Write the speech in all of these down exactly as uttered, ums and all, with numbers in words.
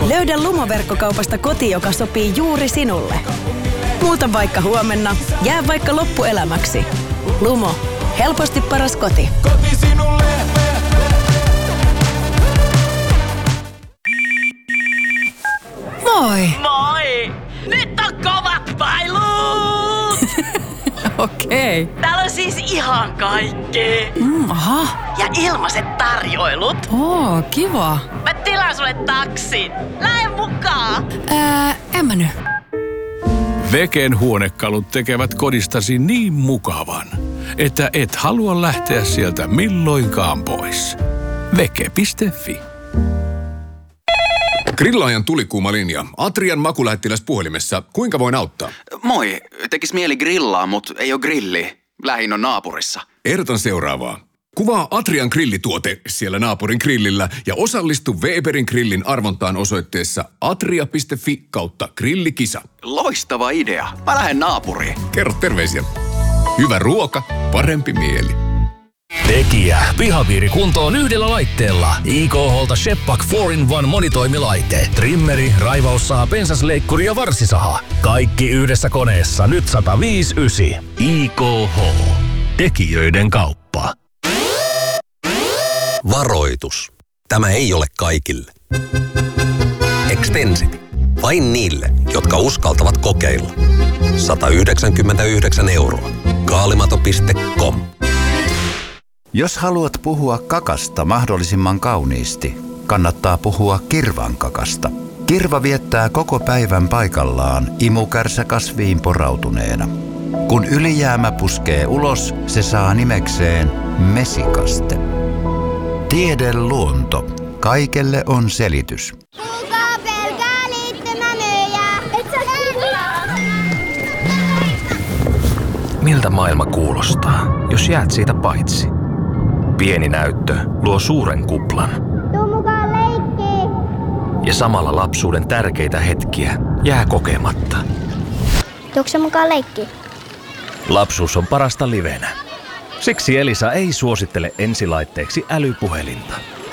Löydä Lumo-verkkokaupasta koti, joka sopii juuri sinulle. Muuta vaikka huomenna, jää vaikka loppuelämäksi. Lumo. Helposti paras koti. Koti sinulle. Moi! Moi! Nyt on kovat pailut! Okei. Okay. Täällä on siis ihan kaikkea. Mm, aha. Ja ilmaiset tarjoilut. Oo, kiva. Mä tilaan sulle taksin. Lähde mukaan. Ää, en mä nyt. Veken huonekalut tekevät kodistasi niin mukavan, että et halua lähteä sieltä milloinkaan pois. Veke piste fi. Grillaajan tulikuuma linja. Atrian makulähettiläs puhelimessa. Kuinka voin auttaa? Moi. Tekis mieli grillaa, mut ei oo grilli. Lähin on naapurissa. Ehdotan seuraavaa. Kuvaa Atrian grillituote siellä naapurin grillillä ja osallistu Weberin grillin arvontaan osoitteessa atria piste fi kautta grillikisa. Loistava idea. Mä lähden naapuriin. Kerro terveisiä. Hyvä ruoka, parempi mieli. Tekijä. Pihapiiri kuntoon yhdellä laitteella. I K H:lta Shepak four in one monitoimilaite. Trimmeri, raivaussaha, pensasleikkuri ja varsisaha. Kaikki yhdessä koneessa. Nyt sata viisikymmentäyhdeksän. I K H. Tekijöiden kauppa. Varoitus. Tämä ei ole kaikille. Extensity. Vain niille, jotka uskaltavat kokeilla. sata yhdeksänkymmentäyhdeksän euroa. Kaalimato piste com. Jos haluat puhua kakasta mahdollisimman kauniisti, kannattaa puhua kirvan kakasta. Kirva viettää koko päivän paikallaan imukärsä kasviin porautuneena. Kun ylijäämä puskee ulos, se saa nimekseen mesikaste. Tiede luonto. Kaikelle on selitys. Kuka pelkää liittymänöjä? Et sä Miltä maailma kuulostaa, jos jäät siitä paitsi? Pieni näyttö luo suuren kuplan. Tuu mukaan leikkiin. Ja samalla lapsuuden tärkeitä hetkiä jää kokematta. Tuutko sä mukaan leikkiin? Lapsuus on parasta livenä. Siksi Elisa ei suosittele ensilaitteeksi älypuhelinta.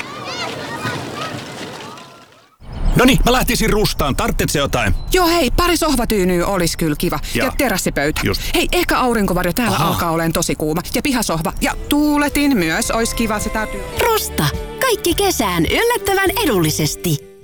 Noniin, mä lähtisin rustaan. Tarvitset se jotain? Joo hei, pari sohvatyynyä olisi kyllä kiva. Ja, ja terassipöytä. Just. Hei, ehkä aurinkovarjo täällä Aha. alkaa olemaan tosi kuuma. Ja pihasohva. Ja tuuletin myös olisi kiva, se täytyy. Rusta. Kaikki kesään yllättävän edullisesti.